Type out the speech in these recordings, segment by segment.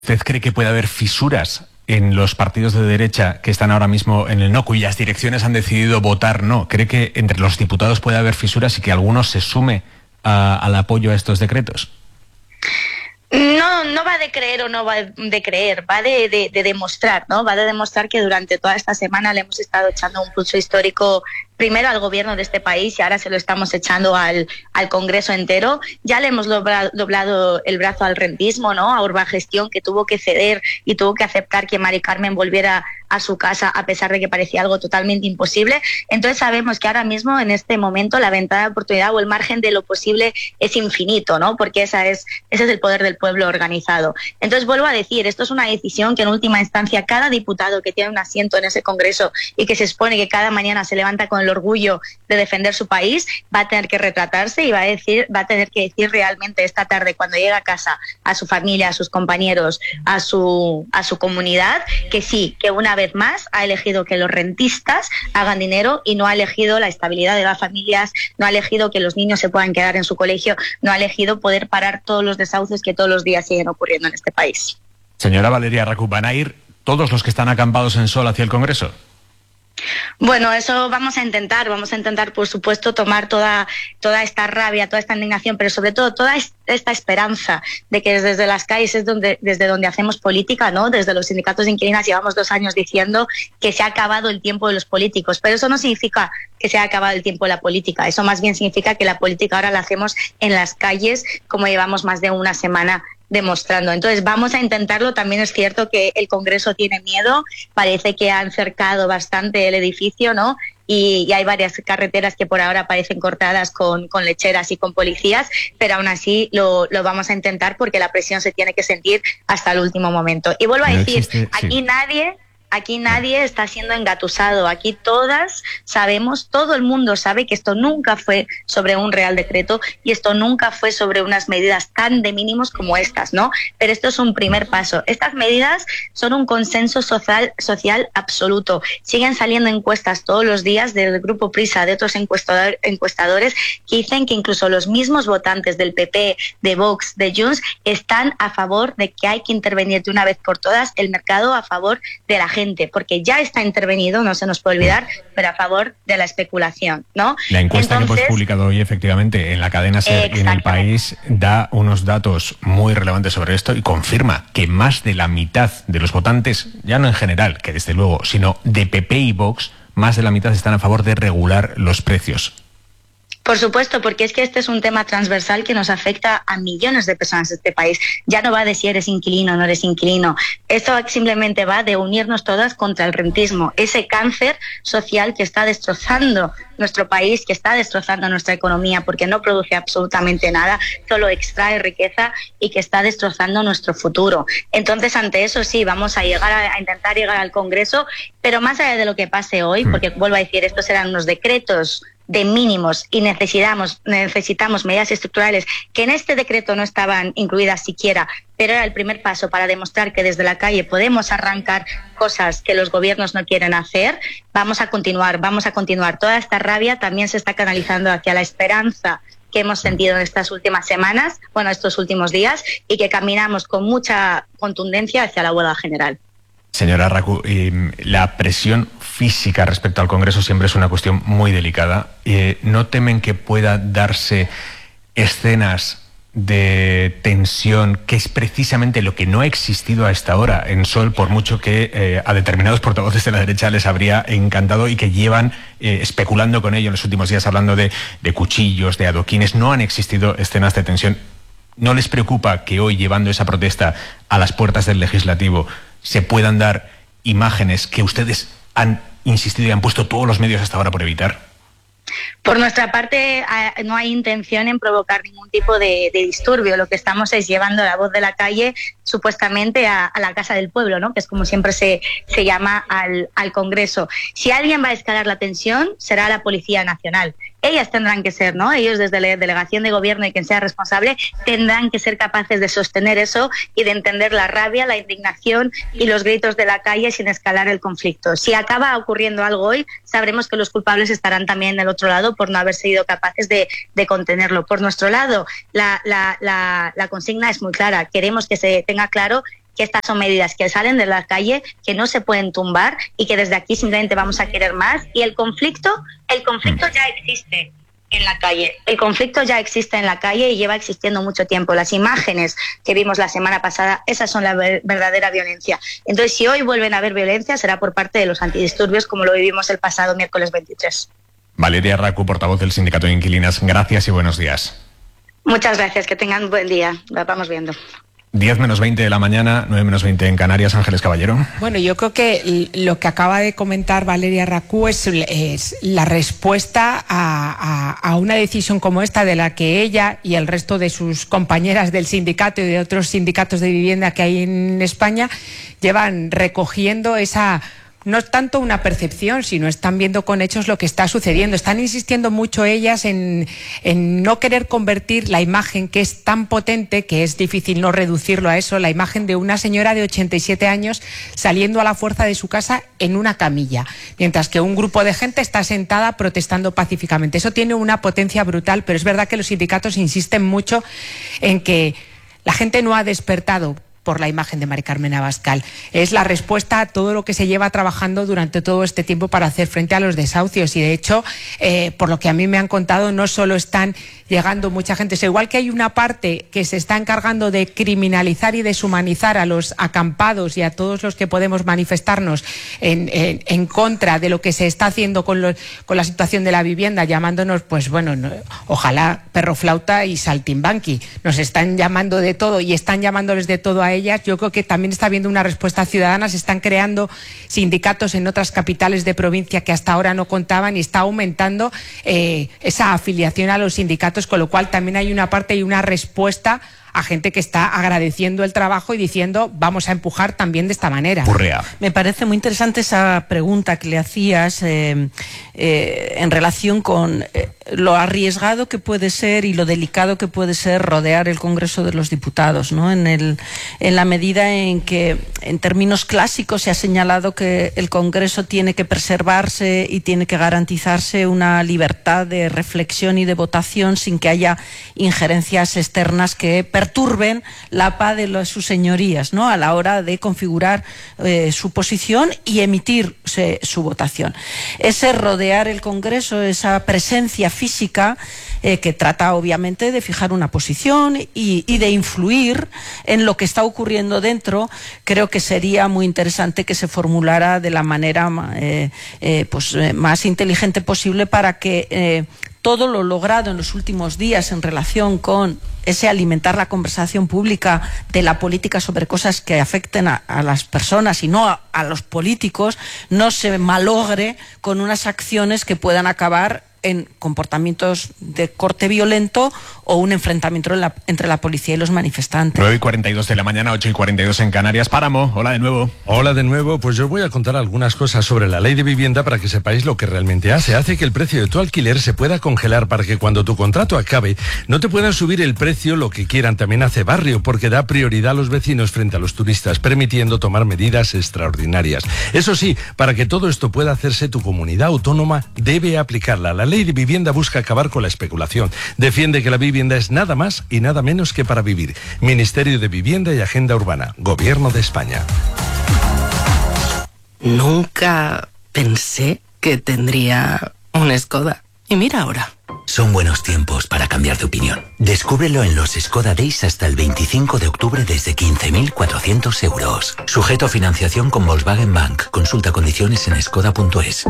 ¿Usted cree que puede haber fisuras en los partidos de derecha que están ahora mismo en el no, cuyas direcciones han decidido votar no? ¿Cree que entre los diputados puede haber fisuras y que alguno se sume al apoyo a estos decretos? No va de creer o no va de creer, va de demostrar, ¿no? Va de demostrar que durante toda esta semana le hemos estado echando un pulso histórico primero al gobierno de este país y ahora se lo estamos echando al Congreso entero. Ya le hemos doblado el brazo al rentismo, ¿no? A Urbagestión, que tuvo que ceder y tuvo que aceptar que Mari Carmen volviera a su casa a pesar de que parecía algo totalmente imposible. Entonces sabemos que ahora mismo, en este momento, la ventana de oportunidad o el margen de lo posible es infinito, ¿no? Porque ese es el poder del pueblo organizado. Entonces vuelvo a decir, esto es una decisión que en última instancia cada diputado que tiene un asiento en ese Congreso y que se expone que cada mañana se levanta con el orgullo de defender su país, va a tener que retratarse y va a tener que decir realmente esta tarde, cuando llegue a casa, a su familia, a sus compañeros, a su comunidad, que sí, que una vez más ha elegido que los rentistas hagan dinero y no ha elegido la estabilidad de las familias, no ha elegido que los niños se puedan quedar en su colegio, no ha elegido poder parar todos los desahucios que todos los días siguen ocurriendo en este país. Señora Valeria Arracú, ¿van a ir todos los que están acampados en Sol hacia el Congreso? Bueno, eso vamos a intentar, por supuesto, tomar toda esta rabia, toda esta indignación, pero sobre todo toda esta esperanza de que desde las calles es desde donde hacemos política, ¿no? Desde los sindicatos de inquilinas llevamos 2 años diciendo que se ha acabado el tiempo de los políticos, pero eso no significa que se ha acabado el tiempo de la política, eso más bien significa que la política ahora la hacemos en las calles, como llevamos más de una semana demostrando. Entonces vamos a intentarlo. También es cierto que el Congreso tiene miedo, parece que han cercado bastante el edificio, ¿no? Y hay varias carreteras que por ahora parecen cortadas con lecheras y con policías, pero aún así lo vamos a intentar porque la presión se tiene que sentir hasta el último momento. Y vuelvo a decir, Aquí nadie está siendo engatusado, aquí todas sabemos, todo el mundo sabe que esto nunca fue sobre un Real Decreto y esto nunca fue sobre unas medidas tan de mínimos como estas, ¿no? Pero esto es un primer paso. Estas medidas son un consenso social absoluto. Siguen saliendo encuestas todos los días del Grupo Prisa, de otros encuestadores, que dicen que incluso los mismos votantes del PP, de Vox, de Junts, están a favor de que hay que intervenir de una vez por todas el mercado a favor de la gente, porque ya está intervenido, no se nos puede olvidar, pero a favor de la especulación, ¿no? La encuesta que hemos publicado hoy, efectivamente, en la cadena SER y en El País, da unos datos muy relevantes sobre esto y confirma que más de la mitad de los votantes, ya no en general, que desde luego, sino de PP y Vox, más de la mitad están a favor de regular los precios. Por supuesto, porque es que este es un tema transversal que nos afecta a millones de personas de este país. Ya no va de si eres inquilino o no eres inquilino. Esto simplemente va de unirnos todas contra el rentismo, ese cáncer social que está destrozando nuestro país, que está destrozando nuestra economía porque no produce absolutamente nada, solo extrae riqueza y que está destrozando nuestro futuro. Entonces, ante eso sí, vamos a intentar llegar al Congreso, pero más allá de lo que pase hoy, porque vuelvo a decir, estos serán unos decretos de mínimos y necesitamos medidas estructurales que en este decreto no estaban incluidas siquiera, pero era el primer paso para demostrar que desde la calle podemos arrancar cosas que los gobiernos no quieren hacer. Vamos a continuar. Toda esta rabia también se está canalizando hacia la esperanza que hemos sentido en estas últimas semanas, estos últimos días, y que caminamos con mucha contundencia hacia la huelga general. Señora Arracú, la presión física respecto al Congreso siempre es una cuestión muy delicada. ¿No temen que pueda darse escenas de tensión, que es precisamente lo que no ha existido a esta hora en Sol, por mucho que a determinados portavoces de la derecha les habría encantado y que llevan especulando con ello en los últimos días, hablando de cuchillos, de adoquines? No han existido escenas de tensión. ¿No les preocupa que hoy, llevando esa protesta a las puertas del Legislativo, se puedan dar imágenes que ustedes han insistido y han puesto todos los medios hasta ahora por evitar? Por nuestra parte, no hay intención en provocar ningún tipo de disturbio. Lo que estamos es llevando la voz de la calle supuestamente a la Casa del Pueblo, ¿no? Que es como siempre se llama al Congreso. Si alguien va a escalar la tensión, será la Policía Nacional. Ellas tendrán que ser, ¿no? Ellos desde la delegación de gobierno y quien sea responsable tendrán que ser capaces de sostener eso y de entender la rabia, la indignación y los gritos de la calle sin escalar el conflicto. Si acaba ocurriendo algo hoy, sabremos que los culpables estarán también del otro lado por no haber sido capaces de contenerlo. Por nuestro lado, la consigna es muy clara. Queremos que se tenga claro que estas son medidas que salen de la calle, que no se pueden tumbar y que desde aquí simplemente vamos a querer más. Y el conflicto ya existe en la calle. El conflicto ya existe en la calle y lleva existiendo mucho tiempo. Las imágenes que vimos la semana pasada, esas son la verdadera violencia. Entonces, si hoy vuelven a haber violencia, será por parte de los antidisturbios, como lo vivimos el pasado miércoles 23. Valeria Racu, portavoz del Sindicato de Inquilinas, gracias y buenos días. Muchas gracias, que tengan un buen día. Lo vamos viendo. 10 menos 20 de la mañana, 9 menos 20 en Canarias. Ángeles Caballero. Bueno, yo creo que lo que acaba de comentar Valeria Racu es la respuesta a una decisión como esta, de la que ella y el resto de sus compañeras del sindicato y de otros sindicatos de vivienda que hay en España llevan recogiendo esa... No es tanto una percepción, sino están viendo con hechos lo que está sucediendo. Están insistiendo mucho ellas en no querer convertir la imagen, que es tan potente que es difícil no reducirlo a eso, la imagen de una señora de 87 años saliendo a la fuerza de su casa en una camilla, mientras que un grupo de gente está sentada protestando pacíficamente. Eso tiene una potencia brutal, pero es verdad que los sindicatos insisten mucho en que la gente no ha despertado por la imagen de Mari Carmen Abascal. Es la respuesta a todo lo que se lleva trabajando durante todo este tiempo para hacer frente a los desahucios. Y de hecho, por lo que a mí me han contado, no solo están llegando mucha gente, es igual que hay una parte que se está encargando de criminalizar y deshumanizar a los acampados y a todos los que podemos manifestarnos en contra de lo que se está haciendo con la situación de la vivienda, llamándonos, pues bueno, ojalá perro flauta y saltimbanqui. Nos están llamando de todo y están llamándoles de todo a ellas. Yo creo que también está habiendo una respuesta ciudadana. Se están creando sindicatos en otras capitales de provincia que hasta ahora no contaban, y está aumentando esa afiliación a los sindicatos, con lo cual también hay una parte y una respuesta a gente que está agradeciendo el trabajo y diciendo vamos a empujar también de esta manera. Urrea. Me parece muy interesante esa pregunta que le hacías en relación con lo arriesgado que puede ser y lo delicado que puede ser rodear el Congreso de los Diputados, ¿no? En la medida en que, en términos clásicos, se ha señalado que el Congreso tiene que preservarse y tiene que garantizarse una libertad de reflexión y de votación sin que haya injerencias externas que perturben la paz de sus señorías, ¿no?, a la hora de configurar su posición y emitir su votación. Ese rodear el Congreso, esa presencia física que trata obviamente de fijar una posición y de influir en lo que está ocurriendo dentro, creo que sería muy interesante que se formulara de la manera más inteligente posible para que todo lo logrado en los últimos días en relación con ese alimentar la conversación pública de la política sobre cosas que afecten a las personas y no a los políticos, no se malogre con unas acciones que puedan acabar en comportamientos de corte violento o un enfrentamiento entre la policía y los manifestantes. 9:42 de la mañana, 8:42 en Canarias. Páramo, hola de nuevo. Hola de nuevo, pues yo os voy a contar algunas cosas sobre la ley de vivienda para que sepáis lo que realmente hace. Hace que el precio de tu alquiler se pueda congelar para que cuando tu contrato acabe no te puedan subir el precio lo que quieran. También hace barrio porque da prioridad a los vecinos frente a los turistas, permitiendo tomar medidas extraordinarias. Eso sí, para que todo esto pueda hacerse, tu comunidad autónoma debe aplicarla. La ley de vivienda busca acabar con la especulación. Defiende que la vivienda es nada más y nada menos que para vivir. Ministerio de Vivienda y Agenda Urbana. Gobierno de España. Nunca pensé que tendría un Skoda. Y mira ahora. Son buenos tiempos para cambiar de opinión. Descúbrelo en los Skoda Days hasta el 25 de octubre desde 15.400 euros. Sujeto a financiación con Volkswagen Bank. Consulta condiciones en skoda.es.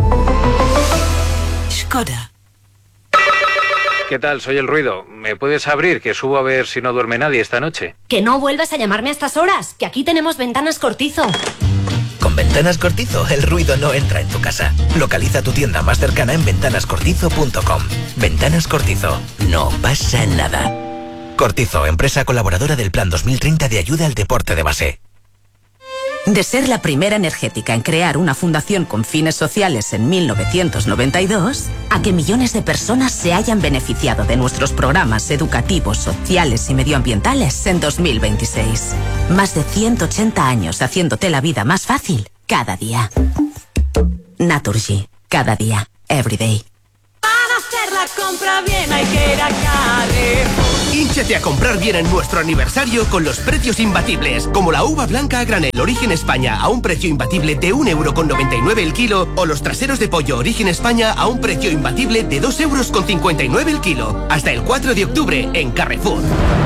Skoda. ¿Qué tal? Soy El Ruido. ¿Me puedes abrir? Que subo a ver si no duerme nadie esta noche. Que no vuelvas a llamarme a estas horas, que aquí tenemos Ventanas Cortizo. Con Ventanas Cortizo, el ruido no entra en tu casa. Localiza tu tienda más cercana en ventanascortizo.com. Ventanas Cortizo. No pasa nada. Cortizo, empresa colaboradora del Plan 2030 de ayuda al deporte de base. De ser la primera energética en crear una fundación con fines sociales en 1992, a que millones de personas se hayan beneficiado de nuestros programas educativos, sociales y medioambientales en 2026. Más de 180 años haciéndote la vida más fácil cada día. Naturgy, cada día, every day. Para hacer la compra bien hay que ir a Carrefour. Hínchate a comprar bien en nuestro aniversario con los precios imbatibles, como la uva blanca a granel Origen España a un precio imbatible de 1,99 € el kilo, o los traseros de pollo Origen España a un precio imbatible de 2,59 € el kilo. Hasta el 4 de octubre en Carrefour.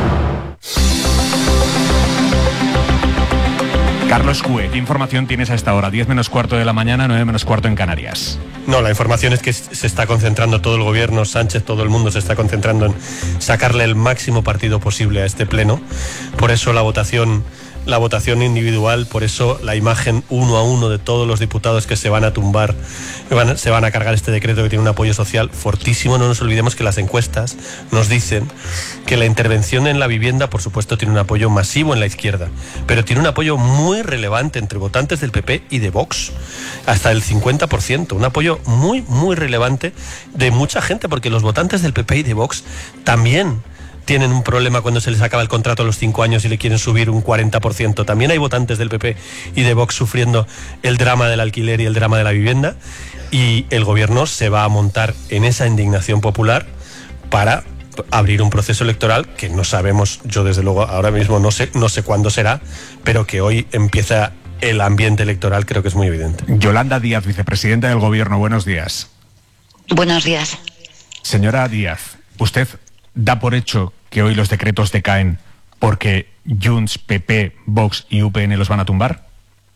Carlos Cue, ¿qué información tienes a esta hora? 10 menos cuarto de la mañana, 9 menos cuarto en Canarias. No, la información es que se está concentrando todo el gobierno, Sánchez, todo el mundo se está concentrando en sacarle el máximo partido posible a este pleno. Por eso la votación individual, por eso la imagen 1 a 1 de todos los diputados que se van a tumbar, se van a cargar este decreto que tiene un apoyo social fortísimo. No nos olvidemos que las encuestas nos dicen que la intervención en la vivienda, por supuesto, tiene un apoyo masivo en la izquierda, pero tiene un apoyo muy relevante entre votantes del PP y de Vox, hasta el 50%, un apoyo muy, muy relevante de mucha gente, porque los votantes del PP y de Vox también tienen un problema cuando se les acaba el contrato a los 5 años y le quieren subir un 40%. También hay votantes del PP y de Vox sufriendo el drama del alquiler y el drama de la vivienda, y el gobierno se va a montar en esa indignación popular para abrir un proceso electoral que no sabemos, yo desde luego ahora mismo no sé cuándo será, pero que hoy empieza el ambiente electoral, creo que es muy evidente. Yolanda Díaz, vicepresidenta del gobierno, buenos días. Buenos días. Señora Díaz, ¿usted da por hecho que hoy los decretos decaen porque Junts, PP, Vox y UPN los van a tumbar?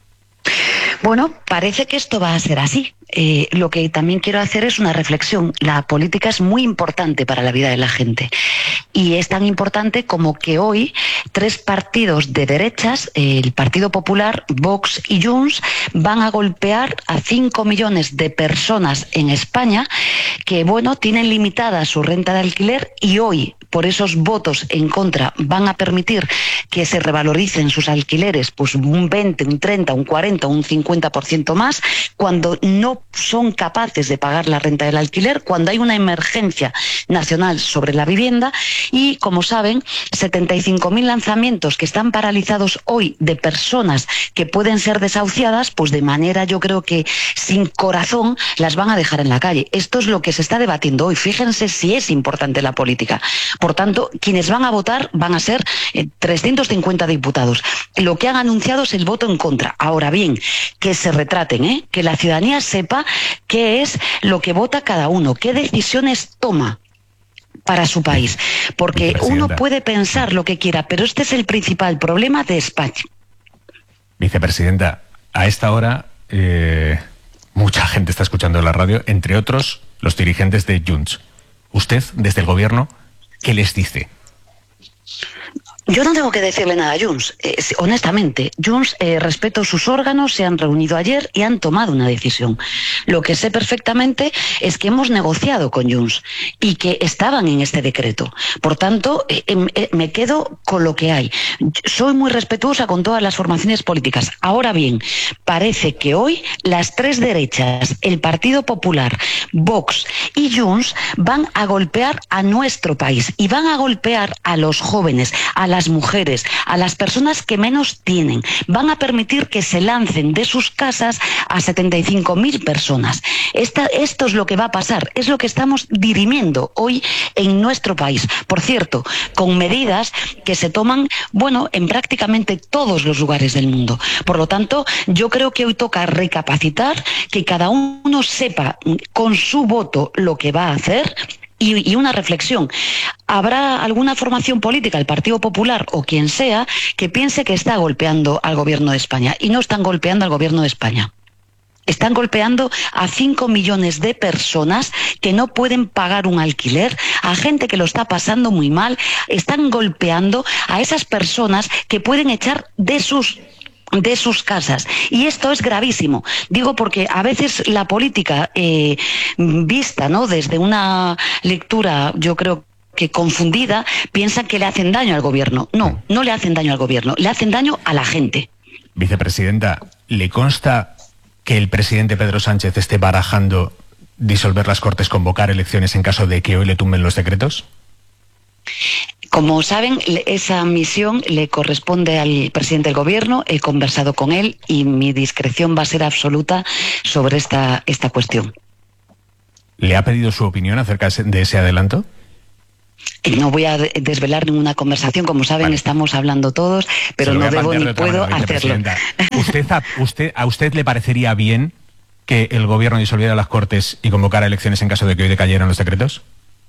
Bueno, parece que esto va a ser así. Lo que también quiero hacer es una reflexión. La política es muy importante para la vida de la gente. Y es tan importante como que hoy 3 partidos de derechas, el Partido Popular, Vox y Junts, van a golpear a 5 millones de personas en España que, bueno, tienen limitada su renta de alquiler, y hoy, por esos votos en contra, van a permitir que se revaloricen sus alquileres pues un 20, un 30, un 40, un 50% más, cuando no son capaces de pagar la renta del alquiler, cuando hay una emergencia nacional sobre la vivienda. Y, como saben, 75.000 lanzamientos que están paralizados hoy de personas que pueden ser desahuciadas, pues de manera, yo creo que sin corazón, las van a dejar en la calle. Esto es lo que se está debatiendo hoy. Fíjense si es importante la política. Por tanto, quienes van a votar van a ser 350 diputados. Lo que han anunciado es el voto en contra. Ahora bien, que se retraten, que la ciudadanía sepa qué es lo que vota cada uno, qué decisiones toma para su país. Porque uno puede pensar lo que quiera, pero este es el principal problema de España. Vicepresidenta, a esta hora mucha gente está escuchando la radio, entre otros los dirigentes de Junts. Usted, desde el gobierno, ¿qué les dice? Yo no tengo que decirle nada a Junts, honestamente. Junts, respeto sus órganos, se han reunido ayer y han tomado una decisión. Lo que sé perfectamente es que hemos negociado con Junts y que estaban en este decreto. Por tanto, me quedo con lo que hay. Soy muy respetuosa con todas las formaciones políticas. Ahora bien, parece que hoy las 3 derechas, el Partido Popular, Vox y Junts, van a golpear a nuestro país y van a golpear a los jóvenes, a las mujeres, a las personas que menos tienen. Van a permitir que se lancen de sus casas a 75.000 personas. Esto es lo que va a pasar, es lo que estamos dirimiendo hoy en nuestro país. Por cierto, con medidas que se toman, bueno, en prácticamente todos los lugares del mundo. Por lo tanto, yo creo que hoy toca recapacitar, que cada uno sepa con su voto lo que va a hacer. Y una reflexión. Habrá alguna formación política, el Partido Popular o quien sea, que piense que está golpeando al gobierno de España. Y no están golpeando al gobierno de España. Están golpeando a 5 millones de personas que no pueden pagar un alquiler, a gente que lo está pasando muy mal. Están golpeando a esas personas que pueden echar de sus casas. Y esto es gravísimo. Digo porque a veces la política vista, ¿no?, desde una lectura, yo creo que confundida, piensa que le hacen daño al gobierno. No, no le hacen daño al gobierno, le hacen daño a la gente. Vicepresidenta, ¿le consta que el presidente Pedro Sánchez esté barajando disolver las Cortes, convocar elecciones en caso de que hoy le tumben los decretos? Como saben, esa misión le corresponde al presidente del gobierno. He conversado con él y mi discreción va a ser absoluta sobre esta cuestión. ¿Le ha pedido su opinión acerca de ese adelanto? No voy a desvelar ninguna conversación, como saben, estamos hablando todos, pero no debo ni puedo hacerlo. ¿A usted le parecería bien que el gobierno disolviera las Cortes y convocara elecciones en caso de que hoy decayeran los decretos?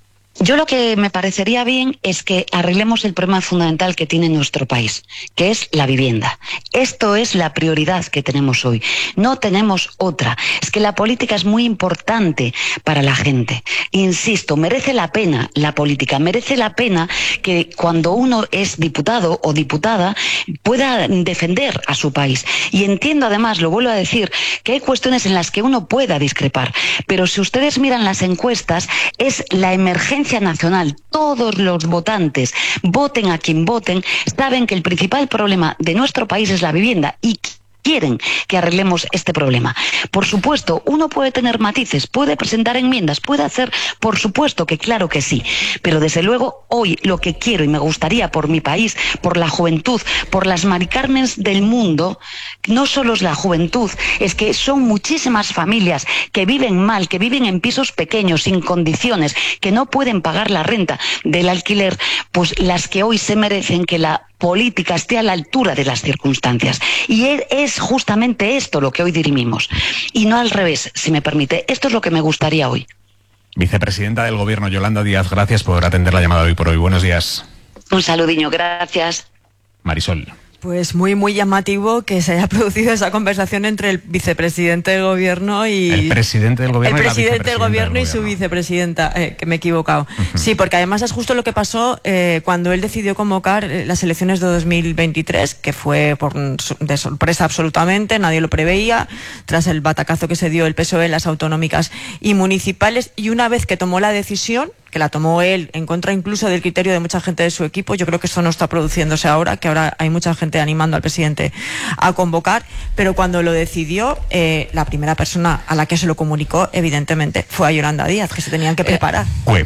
Yo lo que me parecería bien es que arreglemos el problema fundamental que tiene nuestro país, que es la vivienda. Esto es la prioridad que tenemos hoy. No tenemos otra. Es que la política es muy importante para la gente. Insisto, merece la pena la política, merece la pena que cuando uno es diputado o diputada pueda defender a su país. Y entiendo además, lo vuelvo a decir, que hay cuestiones en las que uno pueda discrepar. Pero si ustedes miran las encuestas, es la emergencia nacional. Todos los votantes, voten a quien voten, saben que el principal problema de nuestro país es la vivienda y quieren que arreglemos este problema. Por supuesto, uno puede tener matices, puede presentar enmiendas, puede hacer, por supuesto que claro que sí, pero desde luego hoy lo que quiero y me gustaría por mi país, por la juventud, por las Mari Carmens del mundo, no solo es la juventud, es que son muchísimas familias que viven mal, que viven en pisos pequeños, sin condiciones, que no pueden pagar la renta del alquiler, pues las que hoy se merecen que la política esté a la altura de las circunstancias. Y es justamente esto lo que hoy dirimimos. Y no al revés, si me permite. Esto es lo que me gustaría hoy. Vicepresidenta del Gobierno, Yolanda Díaz, gracias por atender la llamada hoy por hoy. Buenos días. Un saludiño, gracias. Marisol. Pues muy llamativo que se haya producido esa conversación entre el vicepresidente del gobierno y... El presidente del gobierno, el presidente del gobierno y su vicepresidenta, que me he equivocado. Sí, porque además es justo lo que pasó cuando él decidió convocar las elecciones de 2023, que fue de sorpresa absolutamente, nadie lo preveía, tras el batacazo que se dio el PSOE en las autonómicas y municipales, y una vez que tomó la decisión, que la tomó él en contra incluso del criterio de mucha gente de su equipo. Yo creo que esto no está produciéndose ahora, que ahora hay mucha gente animando al presidente a convocar, pero cuando lo decidió, la primera persona a la que se lo comunicó, evidentemente, fue a Yolanda Díaz, que se tenían que preparar.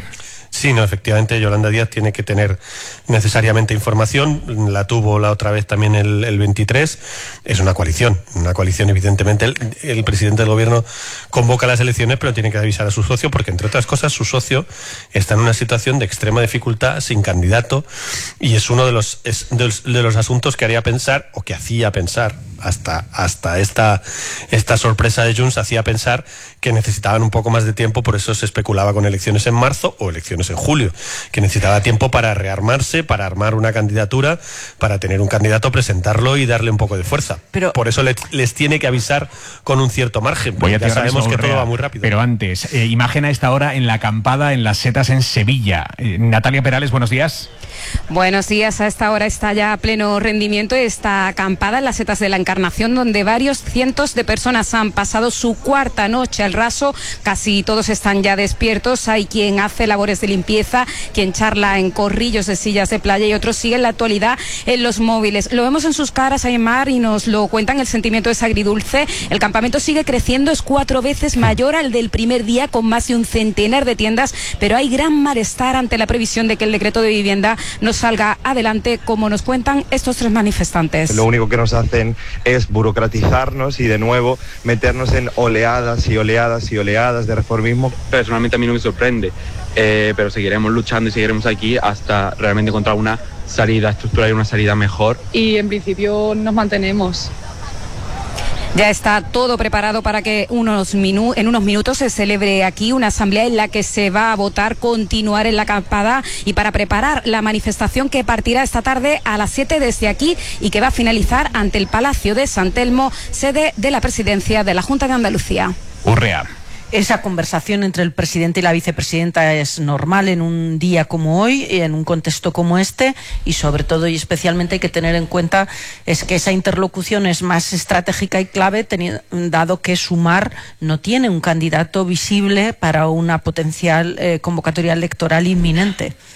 Sí, no, efectivamente, Yolanda Díaz tiene que tener necesariamente información, la tuvo la otra vez también el 23, es una coalición evidentemente, el presidente del gobierno convoca las elecciones, pero tiene que avisar a su socio, porque entre otras cosas su socio está en una situación de extrema dificultad, sin candidato, y es uno de los asuntos que haría pensar, o que hacía pensar, hasta esta sorpresa de Junts, hacía pensar que necesitaban un poco más de tiempo, por eso se especulaba con elecciones en marzo o elecciones en julio, que necesitaba tiempo para rearmarse, para armar una candidatura, para tener un candidato, presentarlo y darle un poco de fuerza. Pero por eso les tiene que avisar con un cierto margen, porque ya sabemos que todo va muy rápido. Pero antes, imagen a esta hora en la acampada en Las Setas en Sevilla. Natalia Perales, buenos días. Buenos días, a esta hora está ya a pleno rendimiento esta acampada en Las Setas de la Encarnación, donde varios cientos de personas han pasado su cuarta noche al raso, casi todos están ya despiertos, hay quien hace labores de limpieza, quien charla en corrillos de sillas de playa y otros siguen la actualidad en los móviles. Lo vemos en sus caras, Aymar, y nos lo cuentan, el sentimiento es agridulce. El campamento sigue creciendo, es 4 veces mayor al del primer día, con más de un centenar de tiendas, pero hay gran malestar ante la previsión de que el decreto de vivienda no salga adelante, como nos cuentan estos 3 manifestantes. Lo único que nos hacen es burocratizarnos y de nuevo meternos en oleadas y oleadas y oleadas de reformismo. Personalmente a mí no me sorprende, pero seguiremos luchando y seguiremos aquí hasta realmente encontrar una salida estructural y una salida mejor. Y en principio nos mantenemos. Ya está todo preparado para que en unos minutos se celebre aquí una asamblea en la que se va a votar continuar en la acampada, y para preparar la manifestación que partirá esta tarde a las 7 desde aquí y que va a finalizar ante el Palacio de San Telmo, sede de la presidencia de la Junta de Andalucía. Urrea. Esa conversación entre el presidente y la vicepresidenta es normal en un día como hoy, en un contexto como este, y sobre todo y especialmente hay que tener en cuenta es que esa interlocución es más estratégica y clave, dado que Sumar no tiene un candidato visible para una potencial convocatoria electoral inminente.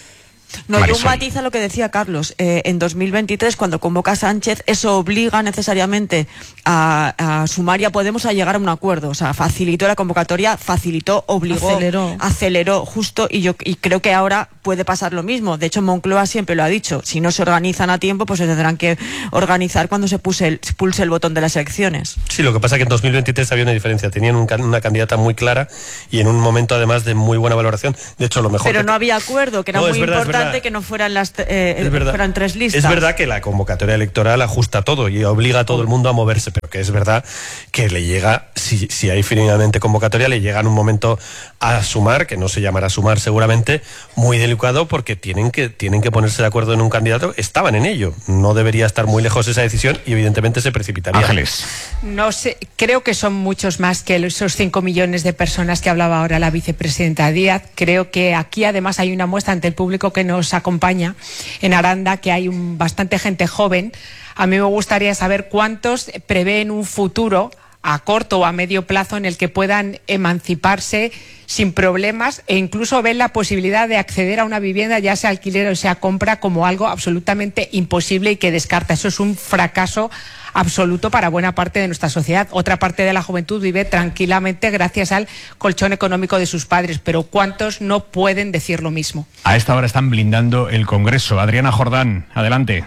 No, yo un matiz a lo que decía Carlos. En 2023, cuando convoca a Sánchez, eso obliga necesariamente a Sumar y a Podemos a llegar a un acuerdo. O sea, facilitó la convocatoria, obligó, aceleró justo, y creo que ahora puede pasar lo mismo. De hecho, Moncloa siempre lo ha dicho. Si no se organizan a tiempo, pues se tendrán que organizar cuando se pulse el botón de las elecciones. Sí, lo que pasa es que en 2023 había una diferencia. Tenían una candidata muy clara y en un momento además de muy buena valoración. De hecho, lo mejor... Pero no había acuerdo, que era muy importante que no fueran fueran tres listas. Es verdad que la convocatoria electoral ajusta todo y obliga a todo el mundo a moverse, pero que es verdad que le llega, si hay finalmente convocatoria, le llega en un momento a Sumar, que no se llamará Sumar seguramente, muy delicado, porque tienen que ponerse de acuerdo en un candidato. Estaban en ello. No debería estar muy lejos esa decisión y evidentemente se precipitaría. Ángeles. No sé, creo que son muchos más que esos 5 millones de personas que hablaba ahora la vicepresidenta Díaz. Creo que aquí además hay una muestra ante el público que nos acompaña en Aranda, que hay bastante gente joven. A mí me gustaría saber cuántos prevén un futuro a corto o a medio plazo en el que puedan emanciparse sin problemas, e incluso ven la posibilidad de acceder a una vivienda, ya sea alquiler o sea compra, como algo absolutamente imposible y que descarta. Eso es un fracaso absoluto para buena parte de nuestra sociedad. Otra parte de la juventud vive tranquilamente gracias al colchón económico de sus padres, pero ¿cuántos no pueden decir lo mismo? A esta hora están blindando el Congreso. Adriana Jordán, adelante.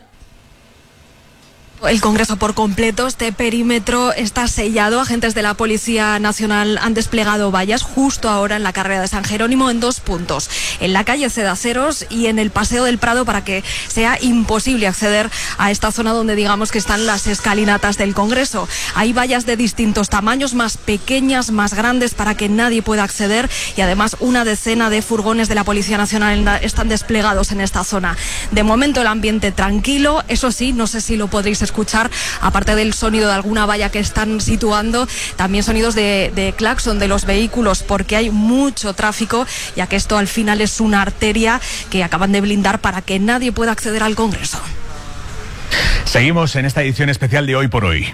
El Congreso por completo, este perímetro está sellado. Agentes de la Policía Nacional han desplegado vallas justo ahora en la carrera de San Jerónimo en 2 puntos, en la calle Cedaceros y en el Paseo del Prado, para que sea imposible acceder a esta zona donde digamos que están las escalinatas del Congreso. Hay vallas de distintos tamaños, más pequeñas, más grandes, para que nadie pueda acceder, y además una decena de furgones de la Policía Nacional están desplegados en esta zona. De momento el ambiente tranquilo, eso sí, no sé si lo podréis escuchar, aparte del sonido de alguna valla que están situando, también sonidos de claxon de los vehículos, porque hay mucho tráfico, ya que esto al final es una arteria que acaban de blindar para que nadie pueda acceder al Congreso. Seguimos en esta edición especial de Hoy por Hoy.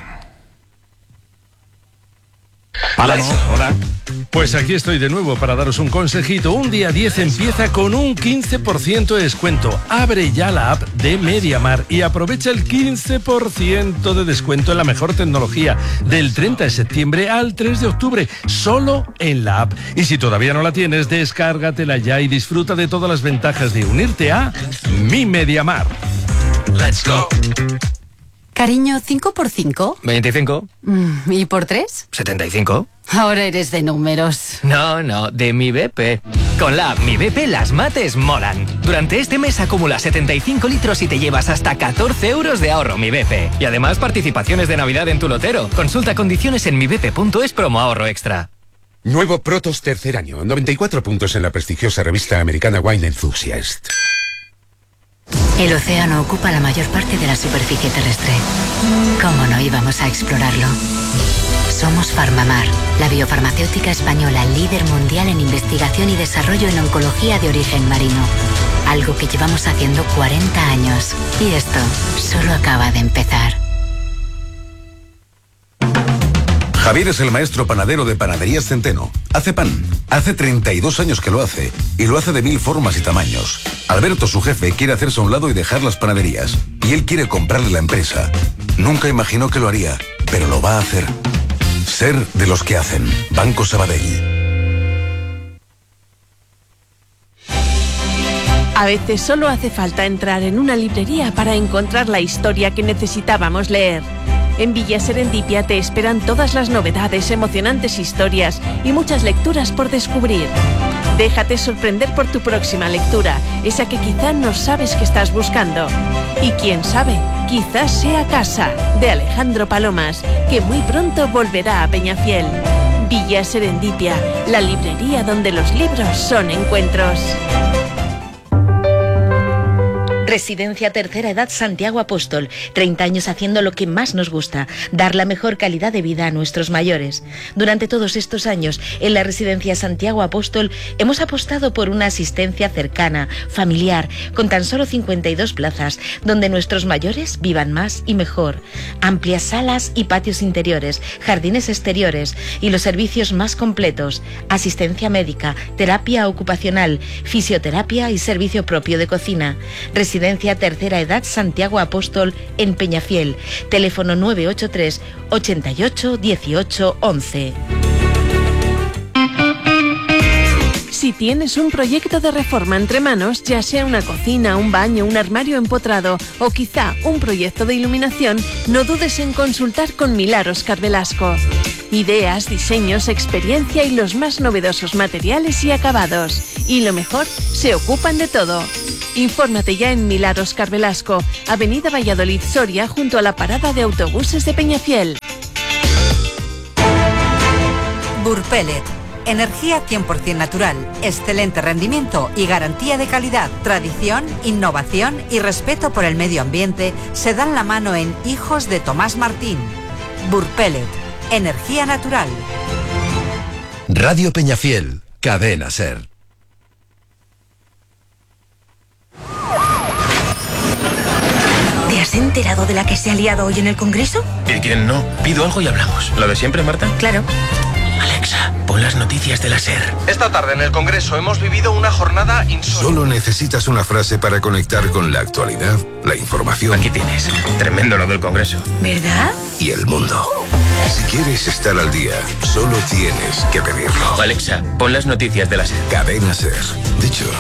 Hola. Pues aquí estoy de nuevo para daros un consejito. Un día 10 empieza con un 15% de descuento. Abre ya la app de MediaMar y aprovecha el 15% de descuento en la mejor tecnología del 30 de septiembre al 3 de octubre, solo en la app. Y si todavía no la tienes, descárgatela ya y disfruta de todas las ventajas de unirte a Mi MediaMar. Let's go. Cariño, ¿5 por 5? 25. ¿Y por 3? 75. Ahora eres de números. No, de Mi BP. Con la app Mi BP las mates molan. Durante este mes acumula 75 litros y te llevas hasta 14 euros de ahorro Mi BP. Y además participaciones de Navidad en tu lotero. Consulta condiciones en mibp.es promo ahorro extra. Nuevo Protos tercer año. 94 puntos en la prestigiosa revista americana Wine Enthusiast. El océano ocupa la mayor parte de la superficie terrestre. ¿Cómo no íbamos a explorarlo? Somos Farmamar, la biofarmacéutica española líder mundial en investigación y desarrollo en oncología de origen marino. Algo que llevamos haciendo 40 años. Y esto solo acaba de empezar. Javier es el maestro panadero de Panaderías Centeno. Hace pan. Hace 32 años que lo hace. Y lo hace de 1000 formas y tamaños. Alberto, su jefe, quiere hacerse a un lado y dejar las panaderías. Y él quiere comprarle la empresa. Nunca imaginó que lo haría, pero lo va a hacer. Ser de los que hacen. Banco Sabadell. A veces solo hace falta entrar en una librería para encontrar la historia que necesitábamos leer. En Villa Serendipia te esperan todas las novedades, emocionantes historias y muchas lecturas por descubrir. Déjate sorprender por tu próxima lectura, esa que quizá no sabes que estás buscando. Y quién sabe, quizás sea Casa, de Alejandro Palomas, que muy pronto volverá a Peñafiel. Villa Serendipia, la librería donde los libros son encuentros. Residencia Tercera Edad Santiago Apóstol. 30 años haciendo lo que más nos gusta, dar la mejor calidad de vida a nuestros mayores. Durante todos estos años, en la Residencia Santiago Apóstol, hemos apostado por una asistencia cercana, familiar, con tan solo 52 plazas, donde nuestros mayores vivan más y mejor. Amplias salas y patios interiores, jardines exteriores y los servicios más completos. Asistencia médica, terapia ocupacional, fisioterapia y servicio propio de cocina. Residencia Tercera Edad Santiago Apóstol en Peñafiel. Teléfono 983 88 18 11. Si tienes un proyecto de reforma entre manos, ya sea una cocina, un baño, un armario empotrado o quizá un proyecto de iluminación, no dudes en consultar con Milar Óscar Velasco. Ideas, diseños, experiencia y los más novedosos materiales y acabados. Y lo mejor, se ocupan de todo. Infórmate ya en Milar Óscar Velasco, Avenida Valladolid Soria, junto a la parada de autobuses de Peñafiel. Burpelet. Energía 100% natural, excelente rendimiento y garantía de calidad. Tradición, innovación y respeto por el medio ambiente se dan la mano en Hijos de Tomás Martín. Burpelet. Energía natural. Radio Peñafiel. Cadena SER. ¿Te has enterado de la que se ha liado hoy en el Congreso? ¿Y quién no? Pido algo y hablamos. ¿Lo de siempre, Marta? Claro. Alexa, pon las noticias de la SER. Esta tarde en el Congreso hemos vivido una jornada insólita. Solo necesitas una frase para conectar con la actualidad, la información. Aquí tienes. Tremendo lo del Congreso. ¿Verdad? Y el mundo. Si quieres estar al día, solo tienes que pedirlo. Alexa, pon las noticias de la SER. Cadena SER. Dicho